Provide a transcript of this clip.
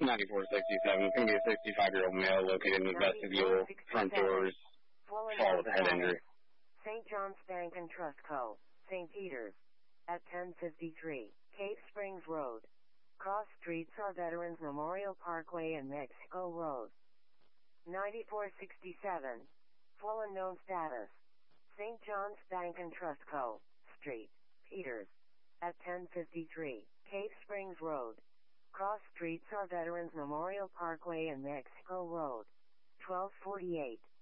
9467. It's going to be a 65-year-old male located in the vestibule, front doors, fall with a head injury. St. John's Bank and Trust Co., St. Peter's, at 1053, Cape Springs Road. Cross streets are Veterans Memorial Parkway and Mexico Road. 9467, full unknown status. St. John's Bank and Trust Co., Street, Peters, at 1053, Cape Springs Road. Cross streets are Veterans Memorial Parkway and Mexico Road. 1248.